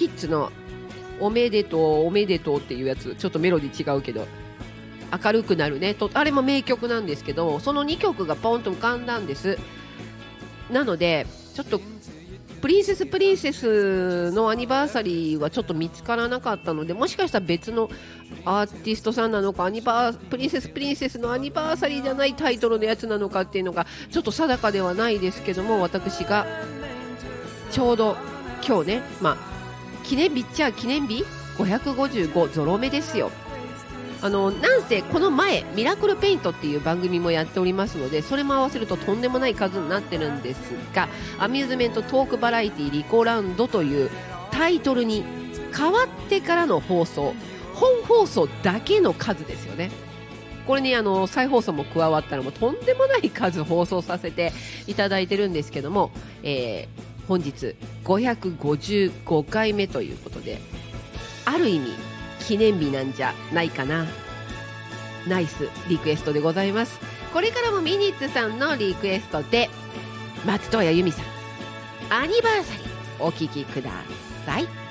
キッズのおめでとうおめでとうっていうやつ、ちょっとメロディ違うけど明るくなるねと、あれも名曲なんですけど、その2曲がポンと浮かんだんです。なのでちょっとプリンセスのアニバーサリーはちょっと見つからなかったので、もしかしたら別のアーティストさんなのか、プリンセスのアニバーサリーじゃないタイトルのやつなのかっていうのがちょっと定かではないですけども、私がちょうど今日ね、記念日っちゃ記念日555ゾロ目ですよ。なんせこの前ミラクルペイントっていう番組もやっておりますので、それも合わせるととんでもない数になってるんですが、アミューズメントトークバラエティリコランドというタイトルに変わってからの放送、本放送だけの数ですよね。これに再放送も加わったらもうとんでもない数放送させていただいてるんですけども、本日555回目ということで、ある意味記念日なんじゃないかな。ナイスリクエストでございます。これからもミニッツさんのリクエストで松任谷由実さんアニバーサリーお聴きください。